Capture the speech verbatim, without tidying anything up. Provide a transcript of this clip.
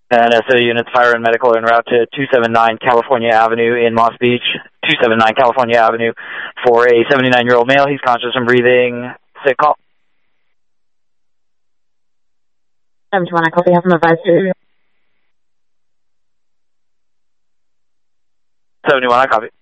And S O units, fire and medical en route to two seventy-nine California Avenue in Moss Beach. two seventy-nine California Avenue for a seventy-nine-year-old male. He's conscious and breathing. Sick call. seventy-one, I copy. Have him advised to. seventy-one, I copy.